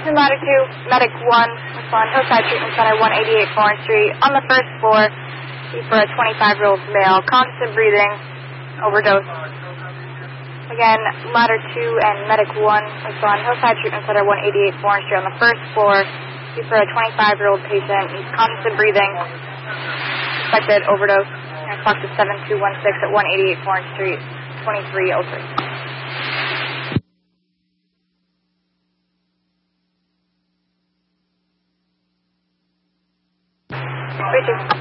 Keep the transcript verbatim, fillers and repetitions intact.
Western Ladder two, Medic one, respond Hillside Treatment Center, one eighty-eight Florence Street. On the first floor, for a twenty-five-year-old male, constant breathing, overdose. Again, Ladder two and Medic one, respond Hillside Treatment Center, one eighty-eight Florence Street. On the first floor, for a twenty-five-year-old patient, he's constant breathing, suspected overdose. And Fox is seven two one six at one eighty-eight Florence Street, twenty-three oh three. Richard.